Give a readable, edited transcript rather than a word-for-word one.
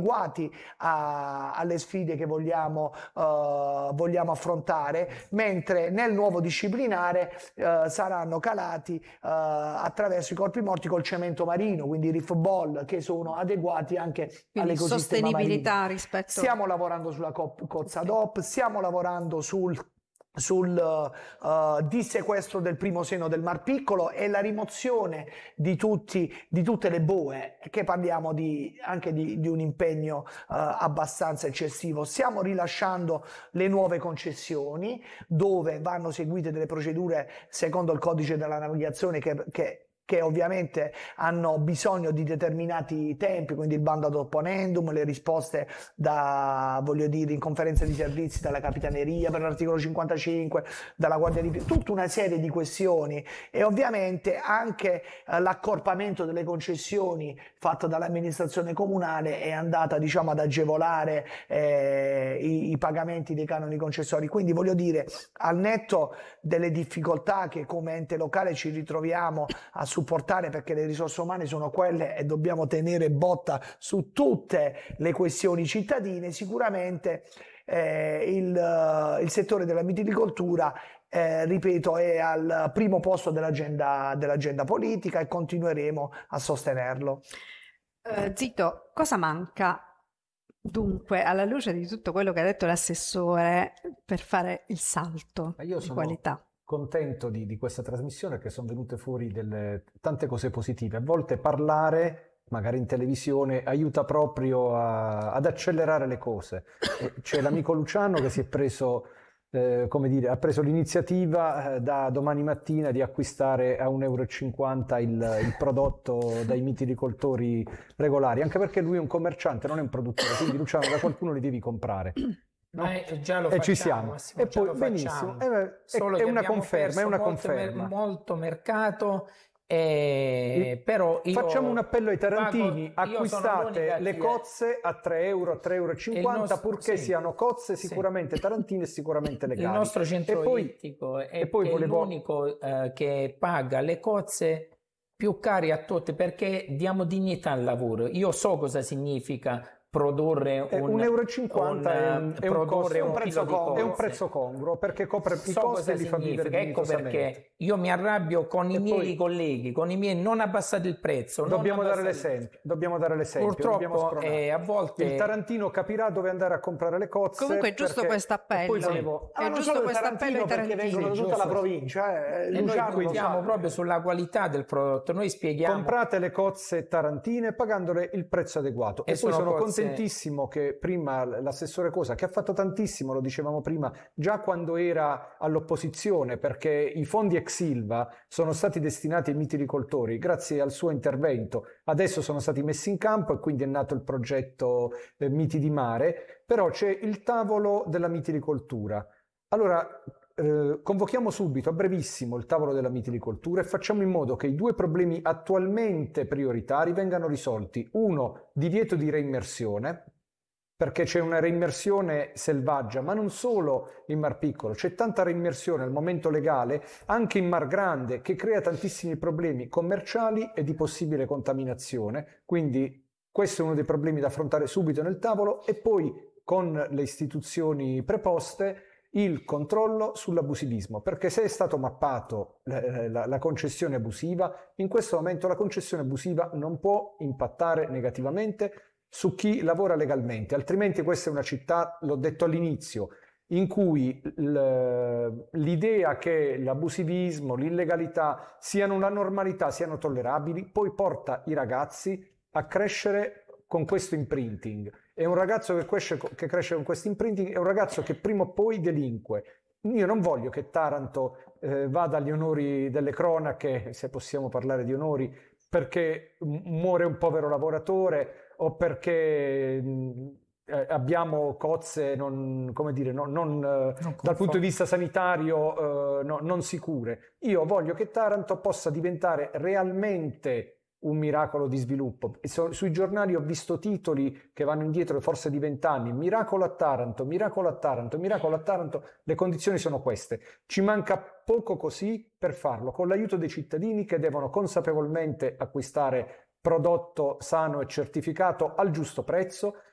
adeguati alle sfide che vogliamo affrontare, mentre nel nuovo disciplinare saranno calati attraverso i corpi morti col cemento marino, quindi i reef ball, che sono adeguati anche all'ecosistema sostenibilità marino. rispetto. Stiamo lavorando sulla cozza DOP, stiamo lavorando sul dissequestro del primo seno del Mar Piccolo e la rimozione di tutte le boe, che parliamo anche di un impegno abbastanza eccessivo. Stiamo rilasciando le nuove concessioni, dove vanno seguite delle procedure secondo il codice della navigazione che ovviamente hanno bisogno di determinati tempi, quindi il bando ad opponendum, le risposte in conferenza di servizi dalla Capitaneria per l'articolo 55, dalla Guardia di Finanza, tutta una serie di questioni, e ovviamente anche l'accorpamento delle concessioni fatto dall'amministrazione comunale è andata, diciamo, ad agevolare i pagamenti dei canoni concessori. Quindi voglio dire, al netto delle difficoltà che come ente locale ci ritroviamo a supportare, perché le risorse umane sono quelle e dobbiamo tenere botta su tutte le questioni cittadine, sicuramente il settore della mitilicoltura, ripeto, è al primo posto dell'agenda politica e continueremo a sostenerlo. Zito, cosa manca dunque, alla luce di tutto quello che ha detto l'assessore, per fare il salto di qualità? Contento di questa trasmissione, che sono venute fuori tante cose positive. A volte parlare, magari in televisione, aiuta proprio ad accelerare le cose. C'è l'amico Luciano che si è preso, ha preso l'iniziativa da domani mattina di acquistare a 1,50 euro il prodotto dai mitilicoltori regolari, anche perché lui è un commerciante, non è un produttore, quindi Luciano, da qualcuno li devi comprare. No? Già lo facciamo, ci siamo. Massimo, e poi benissimo, solo è una conferma, è una molto, conferma. Molto mercato, però facciamo un appello ai tarantini: acquistate le cozze a 3 euro, 3,50 euro, purché siano cozze sicuramente tarantine e sicuramente legali. Il nostro centro ittico è l'unico che paga le cozze più care a tutte, perché diamo dignità al lavoro. Io so cosa significa produrre 1,50 euro è un prezzo congruo, perché copre i costi e li fa vivere dignitosamente. Ecco perché io mi arrabbio con i miei colleghi, con i miei, non abbassate il prezzo. Dobbiamo dare l'esempio. Purtroppo a volte il tarantino capirà dove andare a comprare le cozze. Comunque è giusto questo appello. È giusto questo appello ai tarantini, perché vengono da tutta la provincia. E noi puntiamo proprio sulla qualità del prodotto. Noi spieghiamo: comprate le cozze tarantine pagandole il prezzo adeguato. E poi sono contentissimo che prima l'assessore Cosa, che ha fatto tantissimo, lo dicevamo prima, già quando era all'opposizione, perché i fondi ex Ilva sono stati destinati ai mitilicoltori, grazie al suo intervento adesso sono stati messi in campo e quindi è nato il progetto Miti di Mare. Però c'è il tavolo della mitilicoltura. Allora convochiamo subito, a brevissimo, il tavolo della mitilicoltura e facciamo in modo che i due problemi attualmente prioritari vengano risolti. Uno, divieto di reimmersione, perché c'è una reimmersione selvaggia, ma non solo in Mar Piccolo, c'è tanta reimmersione al momento legale anche in Mar Grande, che crea tantissimi problemi commerciali e di possibile contaminazione. Quindi questo è uno dei problemi da affrontare subito nel tavolo, e poi con le istituzioni preposte il controllo sull'abusivismo, perché se è stato mappato la concessione abusiva, in questo momento la concessione abusiva non può impattare negativamente su chi lavora legalmente, altrimenti questa è una città, l'ho detto all'inizio, in cui l'idea che l'abusivismo, l'illegalità siano una normalità, siano tollerabili, poi porta i ragazzi a crescere con questo imprinting. E un ragazzo che cresce con questo imprinting è un ragazzo che prima o poi delinque. Io non voglio che Taranto vada agli onori delle cronache, se possiamo parlare di onori, perché muore un povero lavoratore o perché abbiamo cozze dal punto di vista sanitario non sicure. Io voglio che Taranto possa diventare realmente un miracolo di sviluppo. Sui giornali ho visto titoli che vanno indietro forse di 20 anni: miracolo a Taranto, miracolo a Taranto, miracolo a Taranto. Le condizioni sono queste. Ci manca poco così per farlo, con l'aiuto dei cittadini che devono consapevolmente acquistare prodotto sano e certificato al giusto prezzo,